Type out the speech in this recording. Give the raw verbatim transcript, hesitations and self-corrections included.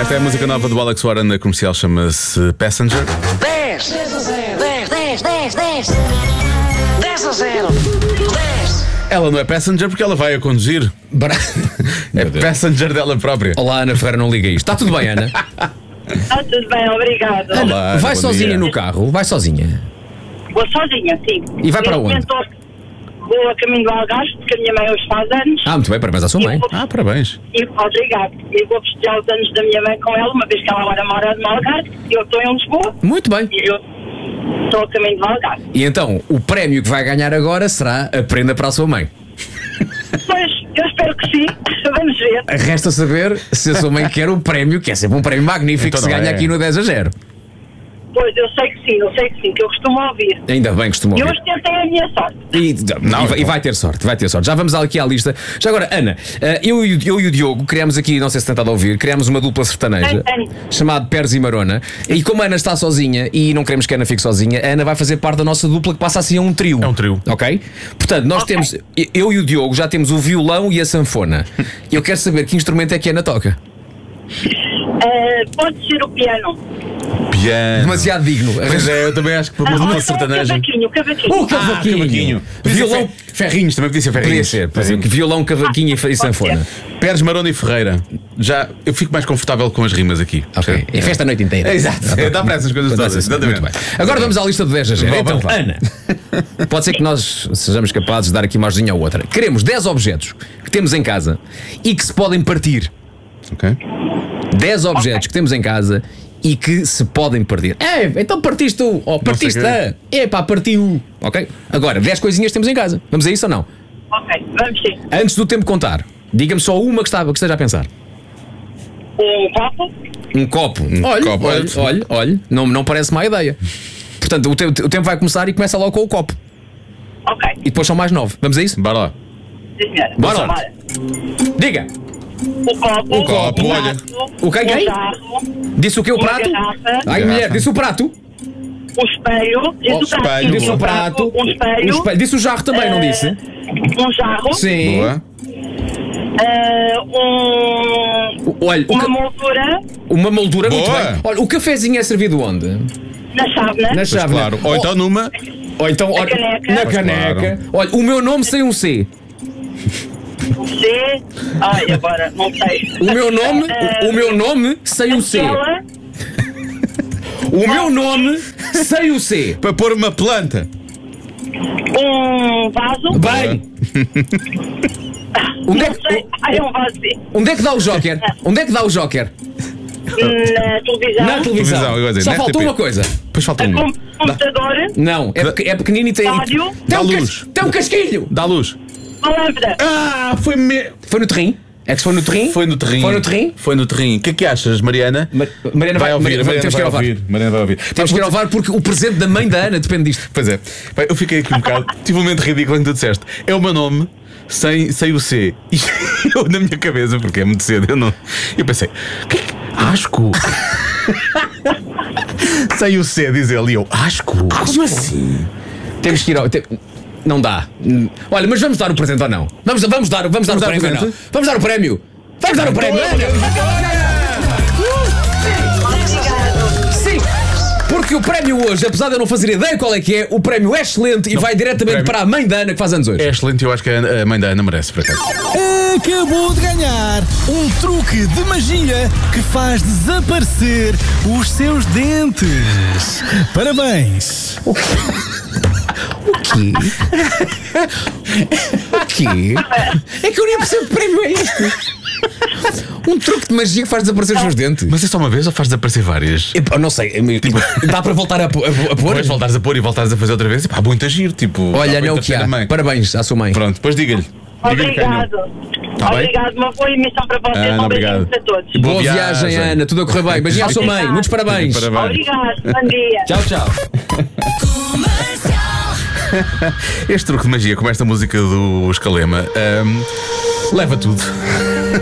Esta é a música nova do Alex Warren na comercial, chama-se Passenger. dez, dez a zero, dez, dez, dez, dez, dez a zero, dez. Ela não é passenger porque ela vai a conduzir. É passenger dela própria. Olá, Ana Ferreira, não liga isto. Está tudo bem, Ana? Está tudo bem, obrigada. Ana, Olá, vai bom sozinha dia. no carro? Vai sozinha? Vou sozinha, sim. E vai para onde? Neste momento, Vou a caminho do Algarve, porque a minha mãe hoje faz anos. Ah, muito bem, parabéns à sua mãe. E vou- Ah, parabéns. E obrigado. E vou festejar os anos da minha mãe com ela, uma vez que ela agora mora no Algarve. E eu estou em Lisboa. Muito bem. E eu estou a caminho do Algarve. E então, o prémio que vai ganhar agora será a prenda para a sua mãe. Pois, eu espero que sim. Vamos ver. Resta saber se a sua mãe quer o prémio, que é sempre um prémio magnífico Então que se não ganha é. aqui no dez a zero. Pois, eu sei que sim, eu sei que sim, que eu costumo ouvir. Ainda bem que costumou E ouvir. hoje tentei a minha sorte. E, Não, e vai- e vai ter sorte, vai ter sorte. Já vamos aqui à lista. Já agora, Ana, eh, eu, e o- eu e o Diogo criámos aqui, não sei se tentado a ouvir, criámos uma dupla sertaneja Tem, tem. chamada Pérez e Marona. E como a Ana está sozinha e não queremos que a Ana fique sozinha, a Ana vai fazer parte da nossa dupla que passa assim a um trio. É um trio. Ok? Portanto, nós Ok. temos, eu e o Diogo já temos o violão e a sanfona. Eu quero saber que instrumento é que a Ana toca. Eh, pode ser o piano. Piano. Demasiado digno. Pois é, eu também acho que para uma Ah, dupla ou então o sertaneja. cavaquinho, o cavaquinho. O Ah, cavaquinho. cavaquinho. Violão. Violão. Ferrinhos, também podia ser Podia ferrinhos. ser, podia ser. Ferrinhos. Violão, cavaquinho e e sanfona. Pérez, Marona e Ferreira. Já eu fico mais confortável com as rimas aqui. Ok. É festa a noite inteira. É, exato. É, dá para essas coisas todas. Exatamente. Muito bem. Agora vamos à lista do dez a zero. Vamos, Então, vamos lá. Ana, pode ser que nós sejamos capazes de dar aqui uma ajudinha à outra. Queremos dez objetos que temos em casa e que se podem partir. Ok. dez objetos que temos em casa e que se podem partir. É, então partiste tu. Ou partiste sei a. É pá, partiu. Ok? Agora, dez coisinhas temos em casa. Vamos a isso ou não? Ok, vamos sim. Antes do tempo contar, diga-me só uma que, estava, que esteja a pensar. Um copo. Um copo. olha, copo, olha, olha. olha, olha, não, não parece má ideia. Portanto, o tempo, o tempo vai começar e começa logo com o copo. Ok, E depois são mais nove. Vamos a isso? Bora lá. sim, senhora. Bora lá. Diga. O copo. O copo, o olha. prato, O quem, quem? O jarro. Disse o que o Uma prato? garrafa. Ai, Garrafa. mulher, disse o prato. O espelho. Disse O o prato. espelho. Disse o prato. Um espelho. O espelho. Disse o jarro também, não disse? Um jarro. Sim. Boa. eh, um, O- Olha, o uma ca- moldura uma moldura muito Boa. bem. Olha, o cafezinho é servido onde? na chávena. Na Pois chave. claro. Ou então numa. Ou então, olha, caneca. na Pois caneca. claro. Olha, o meu nome sem um C. C. Ai, agora, não sei. O meu nome, o, o meu nome sem um C. Aquela, O meu nome sem o C. Para pôr uma planta. um vaso. Bem. Onde é, Não sei. que, Ai, é um vaso. sim. onde é que dá o Joker? Onde é que dá o Joker? Na televisão. Na televisão. Televisão, eu ia dizer, Só na faltou R T P. uma coisa. Depois falta um. Com- computador. Não, é, peque- é pequenino e tem. Rádio. Tem Dá um, cas- luz. tem um casquilho. Dá luz. Uma lâmpada. Ah, foi me... Foi no terrim? É que se foi no terrim? Foi no terrim. Foi no terrim? Foi no terrim. O que é que achas, Mariana? Ma- Mariana vai, ouvir. Mariana, Mariana temos que ir vai ao VAR. ouvir. Mariana vai ouvir. Temos que ir ao VAR porque o presente da mãe da Ana depende disto. Pois é. Bem, eu fiquei aqui um bocado. Tive um momento ridículo em que tu disseste. É o meu nome sem, sem o C. E eu na minha cabeça, porque é muito cedo, eu não. Eu pensei, que é que. Asco! Sem o C, diz ele. E eu, asco? Como assim? Temos que ir ao. te- Não dá. Hum, Olha, mas vamos dar o presente ou não? Vamos, vamos dar, vamos dar Vamos o dar o prémio ou não? presente? Vamos dar o prémio! Vamos dar o prémio! Sim! Porque o prémio hoje, apesar de eu não fazer ideia qual é que é, o prémio é excelente e vai diretamente prémio- para a mãe da Ana que faz anos hoje. É excelente, eu acho que a a mãe da Ana merece, por acaso. Acabou de ganhar um truque de magia que faz desaparecer os seus dentes. Parabéns! O quê? O quê? É que eu nem percebo que prémio é este. Um truque de magia que faz desaparecer os seus dentes. Mas é só uma vez ou faz desaparecer várias? Epá, não sei, tipo, dá para voltar a, pô- a, a pôr? Depois voltares a pôr e voltares a fazer outra vez, pá, muito agir, tipo. Olha, dá para não o que terceira há. mãe. Parabéns à sua mãe. Pronto, depois diga-lhe. Diga-lhe que ganhou. Obrigado. Tá bem? Obrigado. Uma boa emissão para vocês. Ana, Um beijinho obrigado. para todos. Boa Boa viagem, viagem. Ana, tudo a correr bem. Beijinho à sua mãe, muitos parabéns. Parabéns. Obrigado. Bom dia. Tchau, tchau. Este truque de magia, como esta música do Escalema, hum, leva tudo.